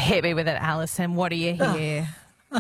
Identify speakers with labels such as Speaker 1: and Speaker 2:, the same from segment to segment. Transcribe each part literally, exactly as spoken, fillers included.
Speaker 1: Hit me with it, Alison. What do you hear?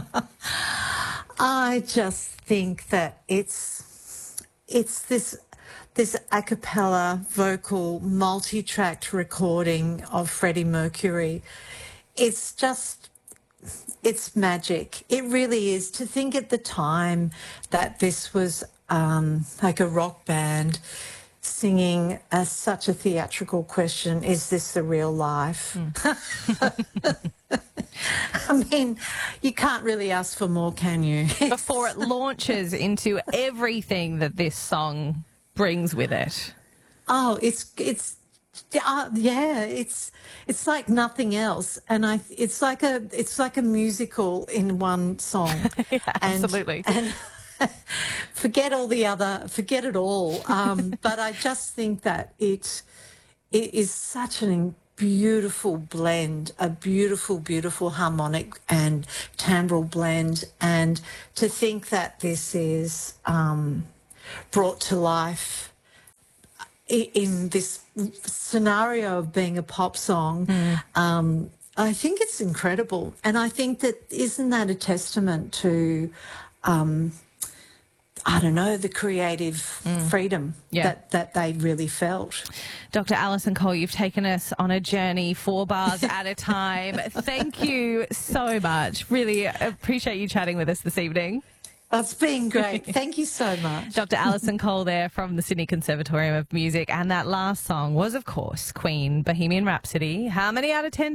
Speaker 2: I just think that it's it's this this a cappella vocal multi-tracked recording of Freddie Mercury. It's just it's magic. It really is. To think at the time that this was um, like a rock band singing a, such a theatrical question, is this the real life? Mm. I mean, you can't really ask for more, can you?
Speaker 1: Before it launches into everything that this song brings with it.
Speaker 2: Oh, it's it's uh, yeah, it's it's like nothing else, and I it's like a it's like a musical in one song.
Speaker 1: Yeah, absolutely.
Speaker 2: And, and forget all the other, forget it all. Um, but I just think that it it is such an beautiful blend, a beautiful, beautiful harmonic and timbral blend. And to think that this is um, brought to life in this scenario of being a pop song, mm. um, I think it's incredible. And I think that, isn't that a testament to, um, I don't know, the creative mm. freedom yeah. that, that they really felt.
Speaker 1: Doctor Alison Cole, you've taken us on a journey four bars at a time. Thank you so much. Really appreciate you chatting with us this evening.
Speaker 2: It's been great. Thank you so much.
Speaker 1: Doctor Alison Cole there from the Sydney Conservatorium of Music. And that last song was, of course, Queen, Bohemian Rhapsody. How many out of ten